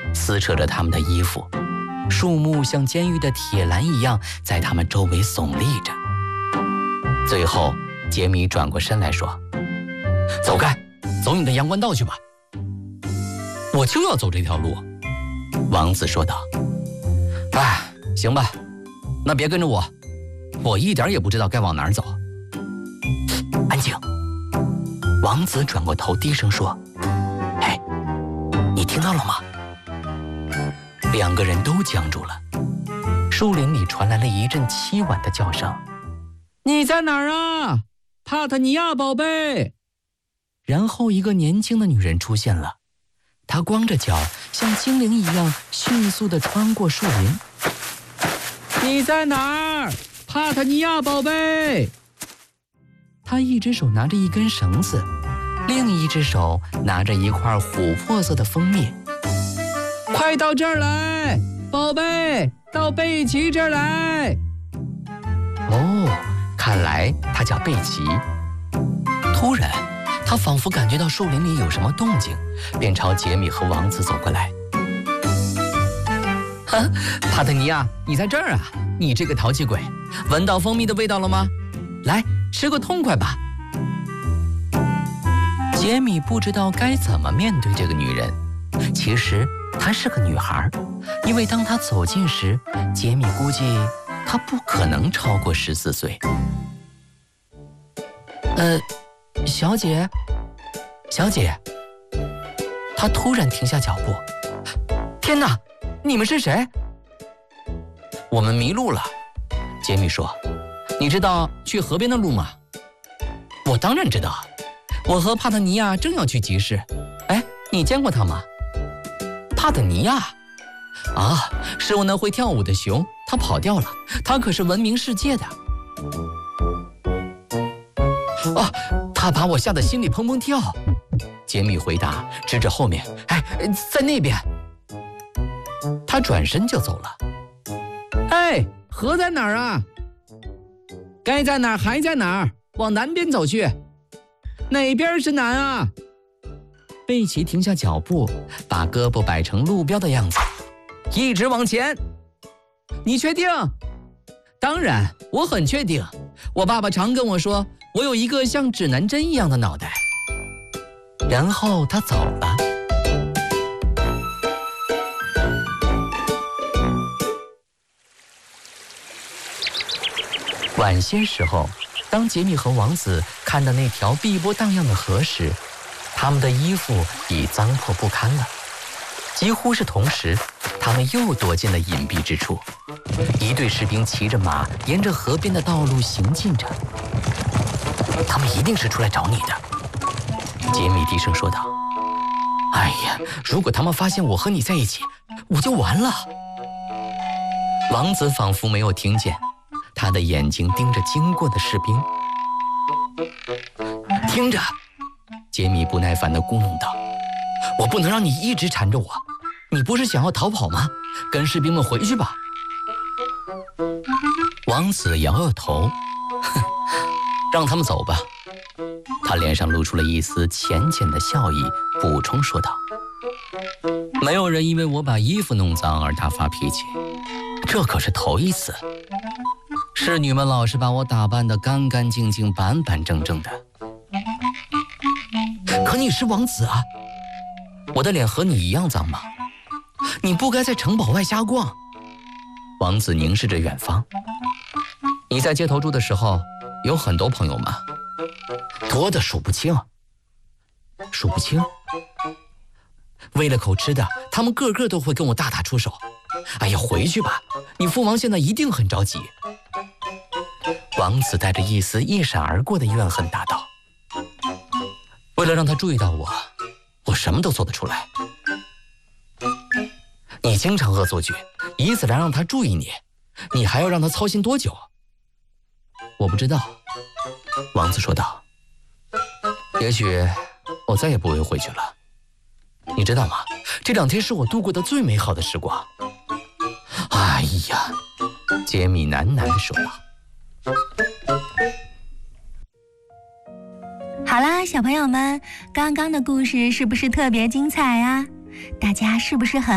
撕扯着他们的衣服，树木像监狱的铁栏一样在他们周围耸立着。最后，杰米转过身来说：“走开，走你的阳关道去吧。”“我就要走这条路。”王子说道。“哎，行吧，那别跟着我，我一点也不知道该往哪儿走。”“安静。”王子转过头低声说：“嘿，你听到了吗？”两个人都僵住了。树林里传来了一阵凄婉的叫声：“你在哪儿啊，帕特尼亚宝贝？”然后一个年轻的女人出现了，她光着脚，像精灵一样迅速地穿过树林。“你在哪儿，帕特尼亚宝贝？”她一只手拿着一根绳子，另一只手拿着一块琥珀色的蜂蜜。“快到这儿来，宝贝，到贝奇这儿来。”哦，看来他叫贝奇。突然，他仿佛感觉到树林里有什么动静，便朝杰米和王子走过来。“哈，帕特尼亚，你在这儿啊？你这个淘气鬼，闻到蜂蜜的味道了吗？来，吃个痛快吧。”杰米不知道该怎么面对这个女人。其实她是个女孩，因为当她走近时，杰米估计她不可能超过14岁。小姐，小姐。她突然停下脚步。“天哪，你们是谁？”“我们迷路了。”杰米说。“你知道去河边的路吗？”“我当然知道，我和帕特尼亚正要去集市。哎，你见过他吗？”“帕特尼亚？啊，是我那会跳舞的熊，他跑掉了，他可是闻名世界的。”“啊，他把我吓得心里砰砰跳。”杰米回答，指着后面。“哎，在那边。”他转身就走了。“哎，河在哪儿啊？该在哪儿还在哪儿，往南边走去。哪边是南啊？”贝奇停下脚步，把胳膊摆成路标的样子。“一直往前。”“你确定？”“当然，我很确定。我爸爸常跟我说，我有一个像指南针一样的脑袋。”然后他走了。晚些时候，当杰米和王子看到那条碧波荡漾的河时，他们的衣服已脏破不堪了。几乎是同时，他们又躲进了隐蔽之处。一队士兵骑着马，沿着河边的道路行进着。“他们一定是出来找你的。”杰米低声说道。“哎呀，如果他们发现我和你在一起，我就完了。”王子仿佛没有听见，他的眼睛盯着经过的士兵。“听着！”杰米不耐烦地咕哝道，“我不能让你一直缠着我，你不是想要逃跑吗？跟士兵们回去吧。”王子摇摇头，“哼，让他们走吧。”他脸上露出了一丝浅浅的笑意，补充说道：“没有人因为我把衣服弄脏而大发脾气，这可是头一次。侍女们老是把我打扮得干干净净、板板正正的。可你是王子啊，我的脸和你一样脏吗？你不该在城堡外瞎逛。”王子凝视着远方。“你在街头住的时候，有很多朋友吗？”“多得数不清。”“数不清？为了口吃的，他们个个都会跟我大打出手。哎呀，回去吧，你父王现在一定很着急。”王子带着一丝一闪而过的怨恨答道：“为了让他注意到我，我什么都做得出来。”“你经常恶作剧，以此来让他注意你，你还要让他操心多久？”“我不知道。”王子说道。“也许我再也不会回去了。你知道吗？这2天是我度过的最美好的时光。”“哎呀！”杰米喃喃地说道。 好啦，小朋友们，刚刚的故事是不是特别精彩啊？大家是不是很